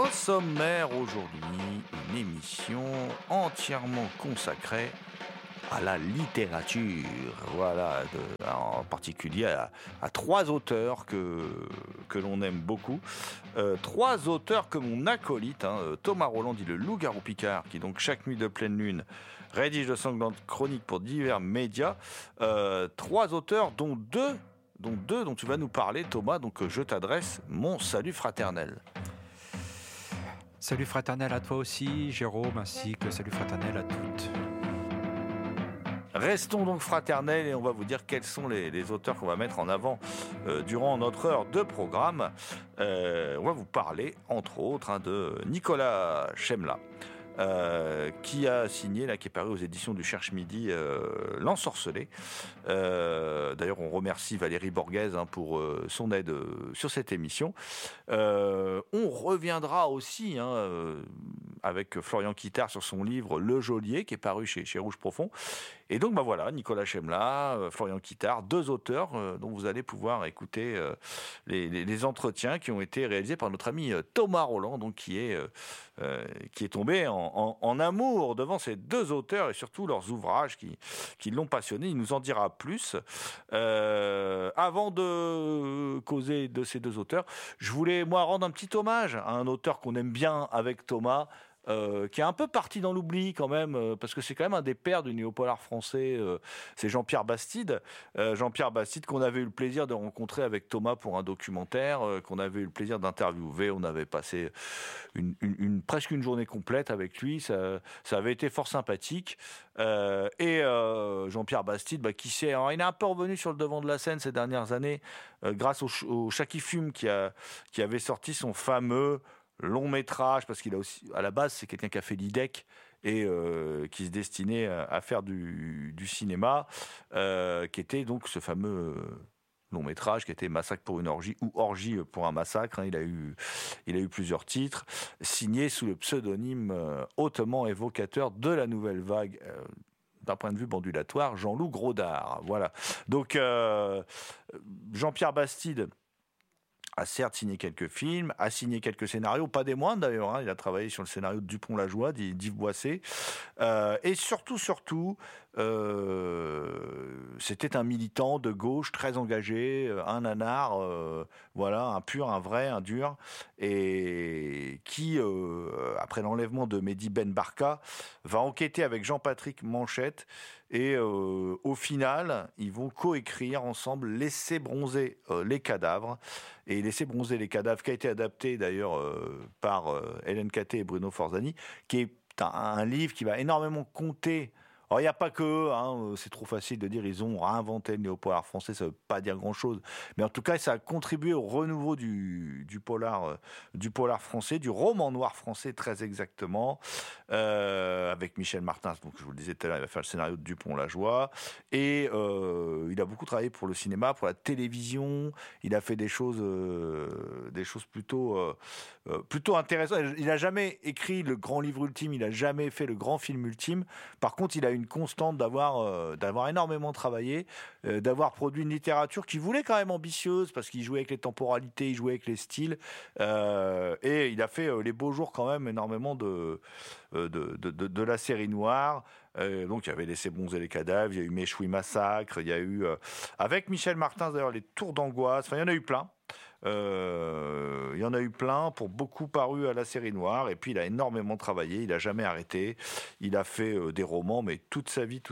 sommaire aujourd'hui, une émission entièrement consacrée à la littérature, voilà, en particulier à trois auteurs que l'on aime beaucoup, trois auteurs que mon acolyte, Thomas Roland, dit le loup-garou Picard, qui donc chaque nuit de pleine lune rédige de sanglantes chroniques pour divers médias, trois auteurs dont deux dont tu vas nous parler, Thomas, donc je t'adresse mon salut fraternel. Salut fraternel à toi aussi, Jérôme, ainsi que salut fraternel à toutes. Restons donc fraternels et on va vous dire quels sont les auteurs qu'on va mettre en avant durant notre heure de programme. On va vous parler, entre autres, de Nicolas Chemla. Qui a signé, qui est paru aux éditions du Cherche Midi, L'Ensorcelé. D'ailleurs, on remercie Valérie Borghese pour son aide sur cette émission. On reviendra aussi avec Florian Quittard sur son livre Le Geôlier, qui est paru chez Rouge Profond. Et donc, voilà, Nicolas Chemla, Florian Quittard, deux auteurs dont vous allez pouvoir écouter les entretiens qui ont été réalisés par notre ami Thomas Roland, donc qui est tombé en amour devant ces deux auteurs et surtout leurs ouvrages qui l'ont passionné. Il nous en dira plus. Avant de causer de ces deux auteurs, je voulais, moi, rendre un petit hommage à un auteur qu'on aime bien avec Thomas, qui est un peu parti dans l'oubli quand même, parce que c'est quand même un des pères du néopolar français, c'est Jean-Pierre Bastide. Jean-Pierre Bastide qu'on avait eu le plaisir de rencontrer avec Thomas pour un documentaire, qu'on avait eu le plaisir d'interviewer. On avait passé presque une journée complète avec lui, ça avait été fort sympathique. Et Jean-Pierre Bastide, qui sait, alors, il est un peu revenu sur le devant de la scène ces dernières années, grâce au Chat qui fume qui avait sorti son fameux long métrage, parce qu'il a aussi, à la base, c'est quelqu'un qui a fait l'IDEC et qui se destinait à faire du cinéma, qui était donc ce fameux long métrage qui était Massacre pour une orgie ou Orgie pour un massacre. Il a eu plusieurs titres, signé sous le pseudonyme hautement évocateur de la nouvelle vague. D'un point de vue bandulatoire, Jean-Loup Grodard. Voilà. Donc Jean-Pierre Bastide a certes signé quelques films, a signé quelques scénarios, pas des moindres d'ailleurs. Il a travaillé sur le scénario de Dupont-Lajoie, d'Yves Boisset. Et surtout, c'était un militant de gauche très engagé, un nanar, un pur, un vrai, un dur, et qui, après l'enlèvement de Mehdi Ben Barka, va enquêter avec Jean-Patrick Manchette. Et au final, ils vont coécrire ensemble Laisser bronzer les cadavres. Et Laisser bronzer les cadavres, qui a été adapté d'ailleurs par Hélène Caté et Bruno Forzani, qui est un livre qui va énormément compter. Alors, il n'y a pas que, c'est trop facile de dire ils ont réinventé le néo-polar français, ça ne veut pas dire grand-chose. Mais en tout cas, ça a contribué au renouveau du polar français, du roman noir français très exactement, avec Michel Martin, donc je vous le disais tout à l'heure, il va faire le scénario de Dupont-Lajoie. Et il a beaucoup travaillé pour le cinéma, pour la télévision. Il a fait des choses plutôt intéressantes. Il n'a jamais écrit le grand livre ultime, il n'a jamais fait le grand film ultime. Par contre, il a une constante d'avoir énormément travaillé, d'avoir produit une littérature qui voulait quand même ambitieuse, parce qu'il jouait avec les temporalités, il jouait avec les styles, et il a fait les beaux jours quand même énormément de la série noire. Donc il y avait Laisser bronzer les cadavres, il y a eu Méchoui Massacre, il y a eu avec Michel Martin d'ailleurs Les Tours d'angoisse, il y en a eu plein. Il y en a eu plein, pour beaucoup paru à la série noire, et puis il a énormément travaillé, il a jamais arrêté, il a fait des romans, mais toute sa vie,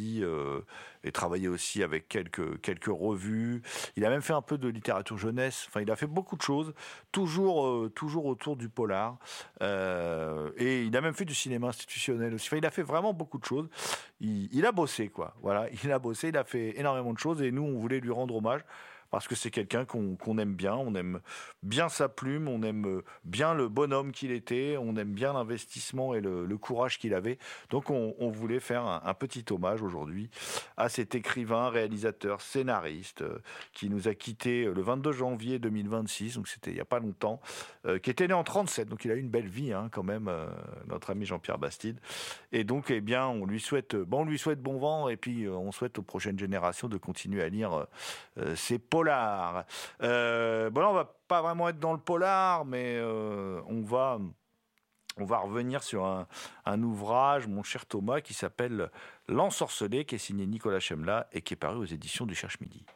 et travaillé aussi avec quelques revues, il a même fait un peu de littérature jeunesse, il a fait beaucoup de choses, toujours autour du polar, et il a même fait du cinéma institutionnel aussi, il a fait vraiment beaucoup de choses, il a bossé, il a bossé, il a fait énormément de choses, et nous on voulait lui rendre hommage, parce que c'est quelqu'un qu'on aime bien, on aime bien sa plume, on aime bien le bonhomme qu'il était, on aime bien l'investissement et le courage qu'il avait. Donc on voulait faire un petit hommage aujourd'hui à cet écrivain, réalisateur, scénariste qui nous a quittés le 22 janvier 2026, donc c'était il n'y a pas longtemps, qui était né en 37, donc il a eu une belle vie quand même, notre ami Jean-Pierre Bastide. Et donc on lui souhaite bon vent, et puis on souhaite aux prochaines générations de continuer à lire ces polars polar. Bon, là, on va pas vraiment être dans le polar, mais on va revenir sur un ouvrage, mon cher Thomas, qui s'appelle L'Ensorcelé, qui est signé Nicolas Chemla et qui est paru aux éditions du Cherche-Midi.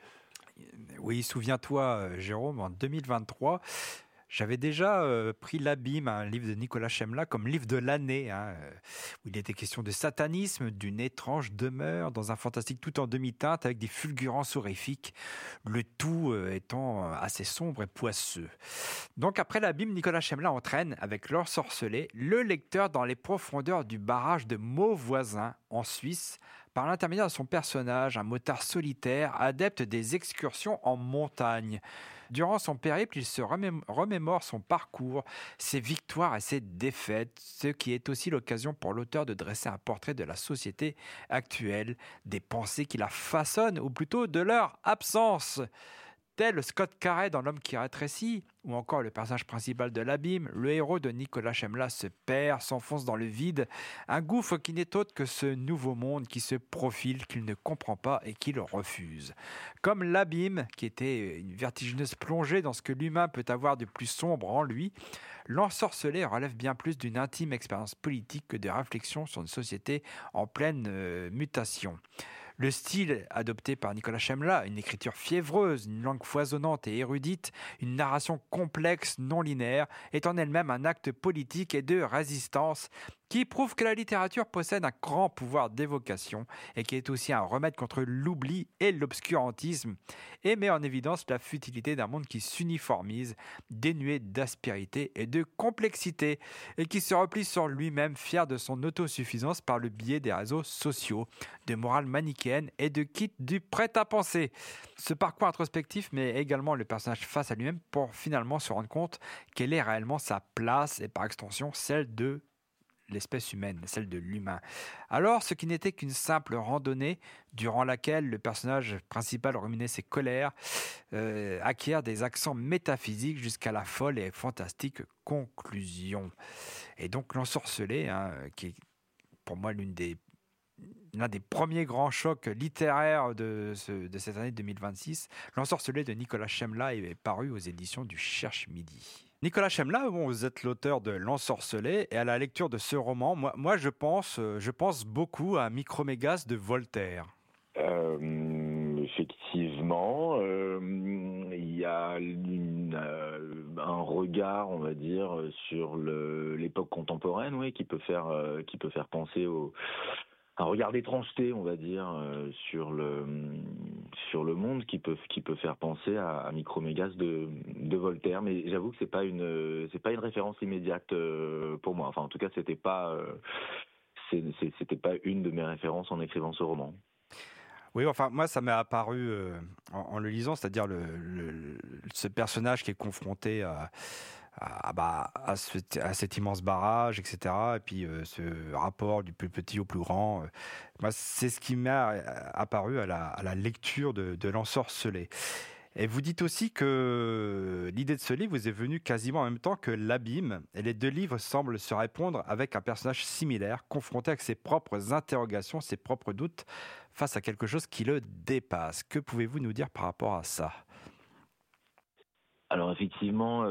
Oui, souviens-toi, Jérôme, en 2023, j'avais déjà pris L'Abîme, un livre de Nicolas Chemla, comme livre de l'année, où il était question de satanisme, d'une étrange demeure dans un fantastique tout en demi-teinte avec des fulgurances horrifiques, le tout étant assez sombre et poisseux. Donc après L'Abîme, Nicolas Chemla entraîne, avec L'Ensorcelé, le lecteur dans les profondeurs du barrage de Mauvoisin, en Suisse, par l'intermédiaire de son personnage, un motard solitaire, adepte des excursions en montagne. Durant son périple, il se remémore son parcours, ses victoires et ses défaites, ce qui est aussi l'occasion pour l'auteur de dresser un portrait de la société actuelle, des pensées qui la façonnent, ou plutôt de leur absence. Tel Scott Carey dans L'Homme qui rétrécit, ou encore le personnage principal de L'Abîme, le héros de Nicolas Chemla se perd, s'enfonce dans le vide, un gouffre qui n'est autre que ce nouveau monde qui se profile, qu'il ne comprend pas et qu'il refuse. Comme L'Abîme, qui était une vertigineuse plongée dans ce que l'humain peut avoir de plus sombre en lui, L'Ensorcelé relève bien plus d'une intime expérience politique que de réflexion sur une société en pleine mutation. Le style adopté par Nicolas Chemla, une écriture fiévreuse, une langue foisonnante et érudite, une narration complexe, non linéaire, est en elle-même un acte politique et de résistance qui prouve que la littérature possède un grand pouvoir d'évocation et qui est aussi un remède contre l'oubli et l'obscurantisme, et met en évidence la futilité d'un monde qui s'uniformise, dénué d'aspérité et de complexité, et qui se replie sur lui-même, fier de son autosuffisance par le biais des réseaux sociaux, de morale manichéenne et de kit du prêt-à-penser. Ce parcours introspectif met également le personnage face à lui-même pour finalement se rendre compte quelle est réellement sa place et par extension celle de l'espèce humaine, celle de l'humain. Alors, ce qui n'était qu'une simple randonnée, durant laquelle le personnage principal ruminait ses colères, acquiert des accents métaphysiques jusqu'à la folle et fantastique conclusion. Et donc, L'Ensorcelé, qui est pour moi l'un des premiers grands chocs littéraires de cette année 2026, L'Ensorcelé de Nicolas Chemla est paru aux éditions du Cherche-Midi. Nicolas Chemla, vous êtes l'auteur de L'Ensorcelé, et à la lecture de ce roman, moi je pense beaucoup à Micromégas de Voltaire. Effectivement, il y a un regard, on va dire, sur l'époque contemporaine, oui, qui peut faire penser un regard d'étrangeté, on va dire, sur le monde, qui peut faire penser à Micromégas de Voltaire. Mais j'avoue que c'est pas une référence immédiate pour moi. Enfin, en tout cas, c'était pas une de mes références en écrivant ce roman. Oui, enfin, moi, ça m'est apparu en le lisant, c'est-à-dire ce personnage qui est confronté à cet immense barrage, etc. Et puis ce rapport du plus petit au plus grand. Moi, c'est ce qui m'est apparu à la lecture de L'Ensorcelé. Et vous dites aussi que l'idée de ce livre vous est venue quasiment en même temps que L'Abîme, et les deux livres semblent se répondre avec un personnage similaire, confronté avec ses propres interrogations, ses propres doutes, face à quelque chose qui le dépasse. Que pouvez-vous nous dire par rapport à ça ? Alors effectivement,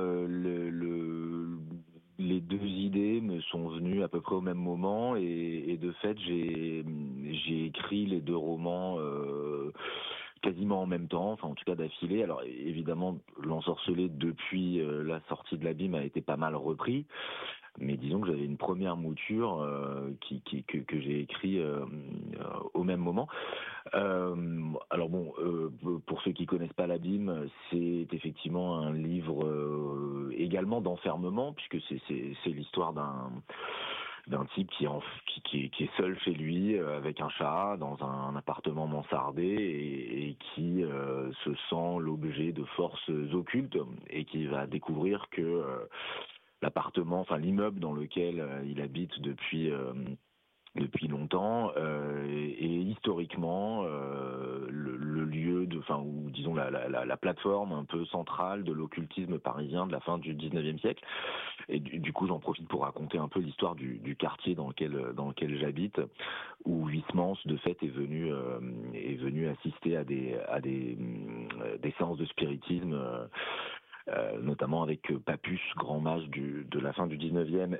les deux idées me sont venues à peu près au même moment, et de fait j'ai écrit les deux romans quasiment en même temps, enfin en tout cas d'affilée. Alors évidemment, L'Ensorcelé depuis la sortie de L'Abîme a été pas mal repris, mais disons que j'avais une première mouture que j'ai écrit au même moment. Alors bon, pour ceux qui connaissent pas L'Abîme, c'est effectivement un livre également d'enfermement, puisque c'est l'histoire d'un type qui est seul chez lui avec un chat dans un appartement mansardé, et qui se sent l'objet de forces occultes, et qui va découvrir que l'appartement, enfin l'immeuble dans lequel il habite depuis longtemps, et historiquement le lieu ou disons la plateforme un peu centrale de l'occultisme parisien de la fin du 19e siècle. Et du coup, j'en profite pour raconter un peu l'histoire du quartier dans lequel j'habite, où Huysmans, de fait, est venu assister à des séances de spiritisme, notamment avec Papus, grand mage de la fin du 19e.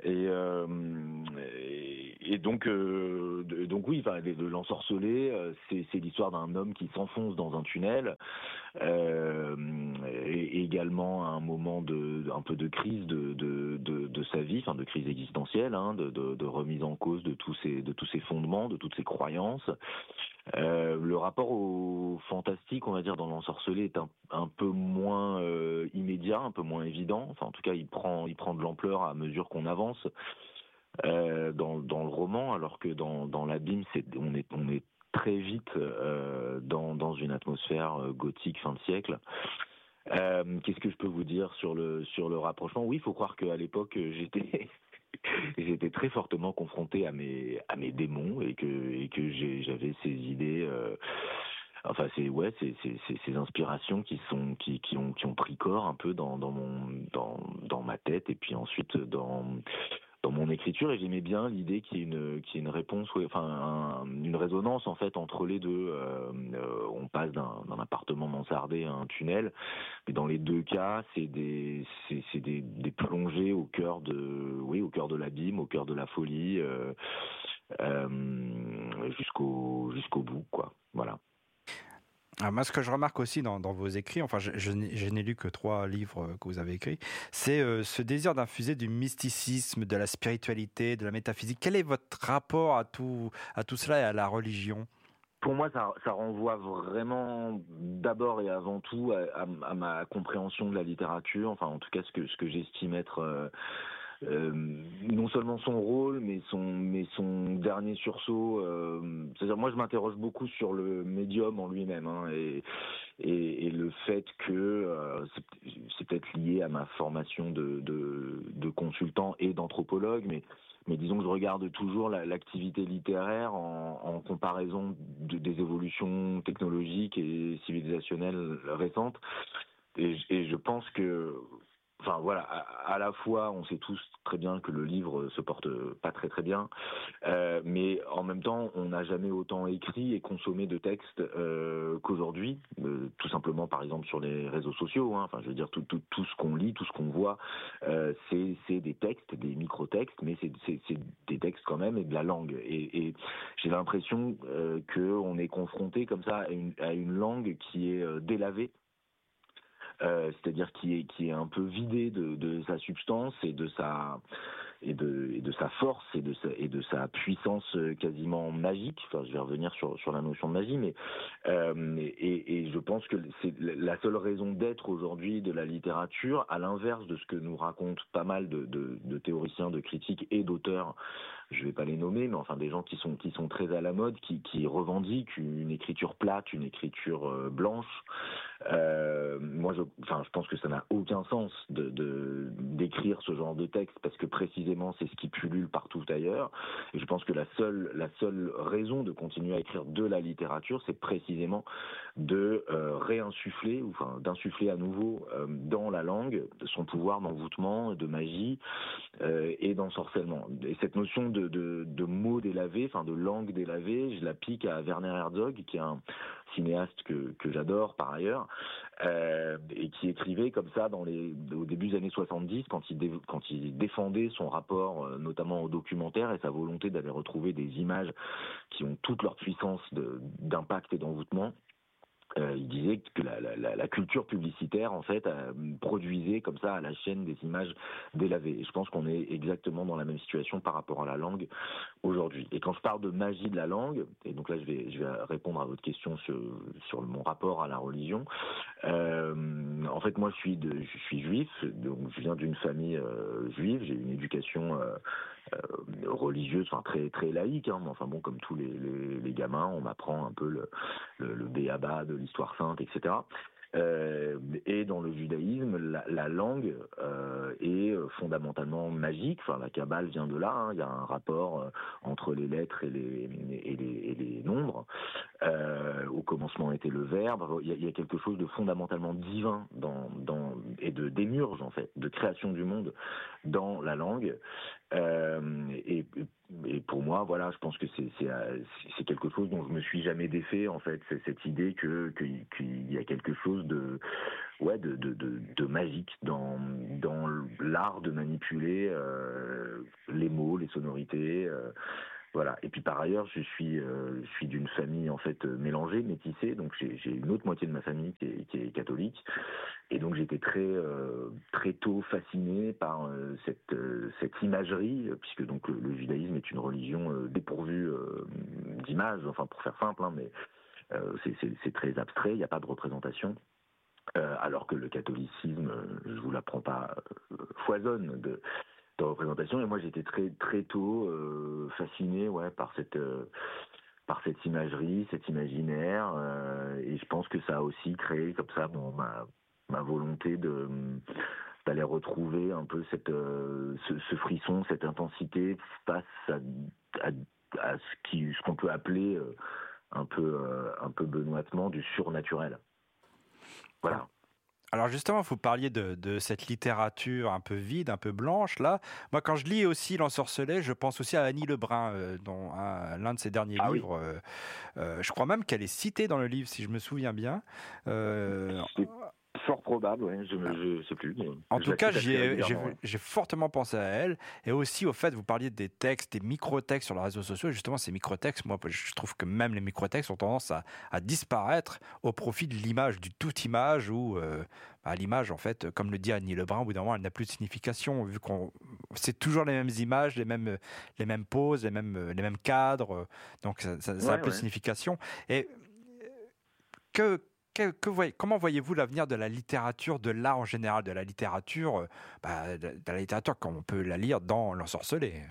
Et donc oui, le l'ensorcelé, c'est l'histoire d'un homme qui s'enfonce dans un tunnel, et également à un moment un peu de crise de sa vie, de crise existentielle, de remise en cause de tous ses fondements, de toutes ses croyances. Le rapport au fantastique, on va dire, dans l'ensorcelé est un peu moins immédiat, un peu moins évident. Enfin, en tout cas, il prend de l'ampleur à mesure qu'on avance dans le roman, alors que dans l'abîme, on est très vite dans une atmosphère gothique fin de siècle. Qu'est-ce que je peux vous dire sur le rapprochement? Oui, il faut croire qu'à l'époque, j'étais très fortement confronté à mes démons et que j'avais ces idées, ces inspirations qui ont pris corps un peu dans ma tête, et puis ensuite dans mon écriture. Et j'aimais bien l'idée qu'il y ait une réponse, une résonance en fait entre les deux. On passe d'un appartement mansardé à un tunnel, mais dans les deux cas, c'est des plongées au cœur de l'abîme, au cœur de la folie, jusqu'au bout, quoi. Voilà. Alors moi, ce que je remarque aussi dans vos écrits, enfin, je n'ai lu que 3 livres que vous avez écrits, c'est ce désir d'infuser du mysticisme, de la spiritualité, de la métaphysique. Quel est votre rapport à tout cela et à la religion? Pour moi, ça renvoie vraiment d'abord et avant tout à ma compréhension de la littérature, enfin en tout cas ce que j'estime être non seulement son rôle, mais son dernier sursaut. C'est-à-dire, moi, je m'interroge beaucoup sur le médium en lui-même, et le fait que c'est peut-être lié à ma formation de consultant et d'anthropologue, mais disons que je regarde toujours l'activité littéraire en comparaison des évolutions technologiques et civilisationnelles récentes. Et je pense que, enfin voilà, à la fois, on sait tous très bien que le livre se porte pas très très bien, mais en même temps, on n'a jamais autant écrit et consommé de textes qu'aujourd'hui, tout simplement par exemple sur les réseaux sociaux. Enfin, je veux dire, tout ce qu'on lit, tout ce qu'on voit, c'est des textes, des micro-textes, mais c'est des textes quand même et de la langue. Et j'ai l'impression qu'on est confronté comme ça à une langue qui est délavée. C'est-à-dire qui est un peu vidé de sa substance et de sa force et de sa puissance quasiment magique. Enfin, je vais revenir sur la notion de magie, mais et je pense que c'est la seule raison d'être aujourd'hui de la littérature, à l'inverse de ce que nous racontent pas mal de théoriciens, de critiques et d'auteurs. Je vais pas les nommer, mais enfin des gens qui sont très à la mode, qui revendiquent une écriture plate, une écriture blanche. Moi, je pense que ça n'a aucun sens d'écrire ce genre de texte, parce que précisément c'est ce qui pullule partout ailleurs. Et je pense que la seule raison de continuer à écrire de la littérature, c'est précisément de réinsuffler, d'insuffler à nouveau dans la langue son pouvoir d'envoûtement, de magie et d'ensorcellement. Et cette notion de mots délavés, de langue délavée, je l'applique à Werner Herzog, qui est un cinéaste que j'adore par ailleurs, et qui écrivait comme ça au début des années 70, quand il défendait son rapport notamment au documentaire et sa volonté d'aller retrouver des images qui ont toute leur puissance d'impact et d'envoûtement. Il disait que la culture publicitaire, en fait, produisait comme ça à la chaîne des images délavées. Et je pense qu'on est exactement dans la même situation par rapport à la langue aujourd'hui. Et quand je parle de magie de la langue, et donc là je vais répondre à votre question sur mon rapport à la religion. En fait, moi je suis juif, donc je viens d'une famille juive. J'ai une éducation religieuse, très très laïque, mais enfin bon, comme tous les gamins, on m'apprend un peu le b.a.-ba de l'histoire sainte, etc. Et dans le judaïsme, la langue est fondamentalement magique. Enfin, la Kabbale vient de là. Hein. Il y a un rapport entre les lettres et les nombres. Au commencement était le verbe. Il y a quelque chose de fondamentalement divin et de démiurge, en fait, de création du monde dans la langue. Et pour moi, voilà, je pense que c'est quelque chose dont je me suis jamais défait, en fait. C'est cette idée qu'il y a quelque chose de magique dans l'art de manipuler les mots, les sonorités. Voilà. Et puis par ailleurs, je suis d'une famille en fait mélangée, métissée. Donc j'ai une autre moitié de ma famille qui est catholique. Et donc j'étais très tôt fasciné par cette imagerie, puisque donc le judaïsme est une religion dépourvue d'images. Enfin, pour faire simple, hein, mais c'est très abstrait. Il n'y a pas de représentation. Alors que le catholicisme, je vous l'apprends pas, foisonne de représentation. Et moi, j'étais très tôt fasciné, par cette imagerie, cet imaginaire. Et je pense que ça a aussi créé comme ça ma volonté d'aller retrouver un peu ce frisson, cette intensité face à ce qu'on peut appeler un peu benoîtement du surnaturel. Voilà. Alors justement, vous parliez de cette littérature un peu vide, un peu blanche. Là, moi, quand je lis aussi L'Ensorcelé, je pense aussi à Annie Lebrun, dont l'un de ses derniers livres. Oui. Je crois même qu'elle est citée dans le livre, si je me souviens bien. C'est fort probable, ouais, je ne sais plus. En tout cas, j'ai fortement pensé à elle. Et aussi au fait, vous parliez des textes, des micro-textes sur les réseaux sociaux. Et justement, ces micro-textes, moi, je trouve que même les micro-textes ont tendance à disparaître au profit de l'image, du tout-image, où l'image, en fait, comme le dit Annie Lebrun, au bout d'un moment, elle n'a plus de signification, vu qu'on c'est toujours les mêmes images, les mêmes poses, les mêmes cadres. Donc, ça n'a plus de signification. Et comment voyez-vous l'avenir de la littérature, de l'art en général, de la littérature, comme on peut la lire dans L'Ensorcelé?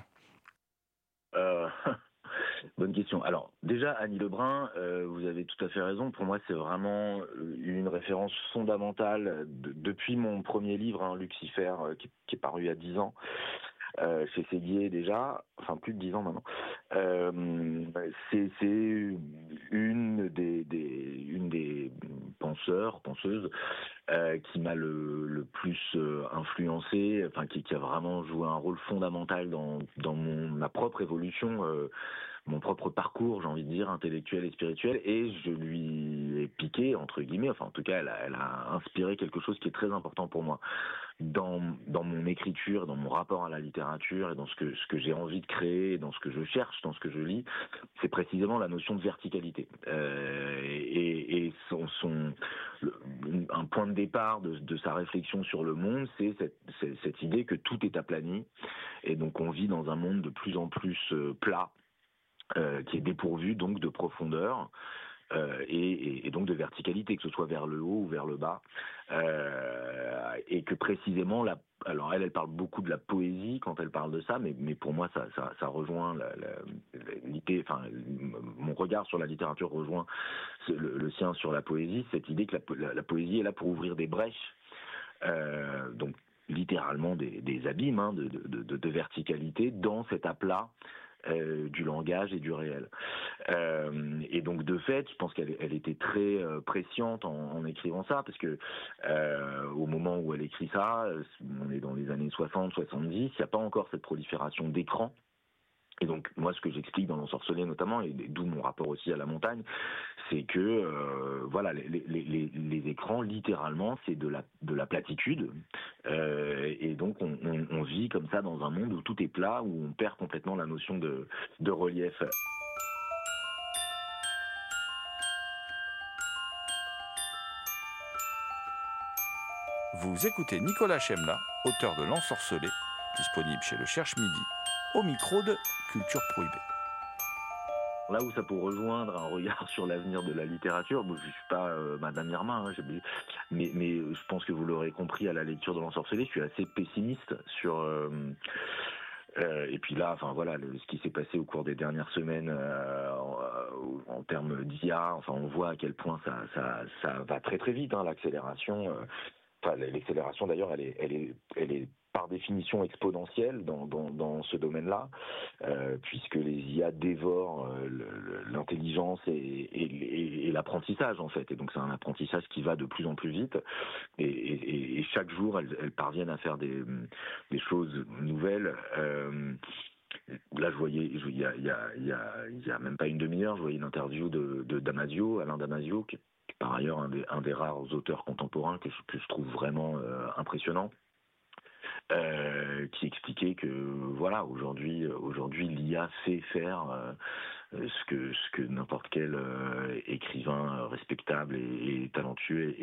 Bonne question. Alors, déjà, Annie Lebrun, vous avez tout à fait raison. Pour moi, c'est vraiment une référence fondamentale depuis mon premier livre, hein, Lucifer, qui est paru il y a 10 ans. Chez Séguier déjà, enfin plus de 10 ans maintenant. C'est une des penseuses qui m'a le plus influencé, enfin qui a vraiment joué un rôle fondamental dans ma propre évolution, mon propre parcours, j'ai envie de dire, intellectuel et spirituel, et je lui ai piqué, entre guillemets, enfin en tout cas elle a inspiré quelque chose qui est très important pour moi dans mon écriture, dans mon rapport à la littérature et dans ce que j'ai envie de créer, dans ce que je cherche, dans ce que je lis, c'est précisément la notion de verticalité. Et un point de départ de sa réflexion sur le monde, c'est cette idée que tout est aplani, et donc on vit dans un monde de plus en plus plat, qui est dépourvu donc de profondeur. Et donc de verticalité, que ce soit vers le haut ou vers le bas, et que précisément alors elle parle beaucoup de la poésie quand elle parle de ça, mais pour moi ça rejoint l'idée, enfin mon regard sur la littérature rejoint le sien sur la poésie, cette idée que la poésie est là pour ouvrir des brèches, donc littéralement des abîmes, hein, de verticalité dans cet aplat du langage et du réel. Et donc de fait, je pense qu'elle était très presciente en écrivant ça, parce que au moment où elle écrit ça, on est dans les années 60-70, il n'y a pas encore cette prolifération d'écrans. Et donc moi, ce que j'explique dans L'Ensorcelé notamment, et d'où mon rapport aussi à la montagne, c'est que voilà, les écrans, littéralement, c'est de la platitude, et donc on vit comme ça dans un monde où tout est plat, où on perd complètement la notion de relief. Vous écoutez Nicolas Chemla, auteur de L'Ensorcelé, disponible chez le Cherche Midi, au micro de Culture Prohibée. Là où ça peut rejoindre un regard sur l'avenir de la littérature, je ne suis pas Madame Irma, hein, mais je pense que vous l'aurez compris à la lecture de L'Ensorcelé, je suis assez pessimiste sur Et puis là, enfin voilà, ce qui s'est passé au cours des dernières semaines en termes d'IA, enfin on voit à quel point ça va très très vite, hein, l'accélération. Enfin, l'accélération d'ailleurs, elle est par définition exponentielle dans ce domaine-là, puisque les IA dévorent l'intelligence et l'apprentissage en fait. Et donc c'est un apprentissage qui va de plus en plus vite. Et chaque jour, elles parviennent à faire des choses nouvelles. Là, je voyais, il y a même pas une demi-heure, je voyais une interview de Damasio, Alain Damasio, qui est par ailleurs un des rares auteurs contemporains que je trouve vraiment impressionnant, qui expliquait que voilà, aujourd'hui l'IA sait faire ce que n'importe quel écrivain respectable et talentueux